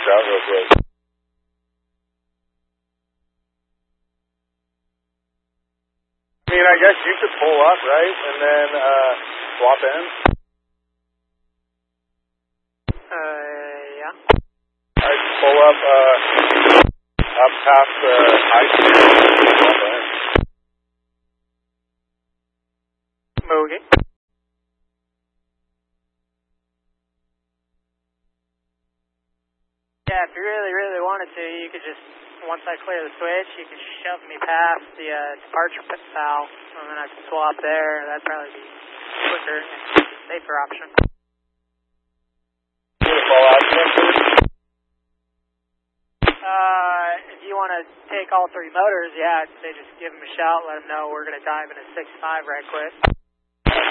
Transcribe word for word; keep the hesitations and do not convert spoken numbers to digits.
out real quick. I mean, I guess you could pull up, right, and then uh, swap in. Uh, yeah. I'd pull up, uh, up past the high school and swap in. Bogey. Yeah, if you really, really wanted to, you could just, once I clear the switch, you could shove me past the uh, departure valve, and then I could swap there. That'd probably be quicker and safer option. Uh, if you want to take all three motors, yeah, I'd say just give them a shout, let them know we're going to dive in a six five right quick.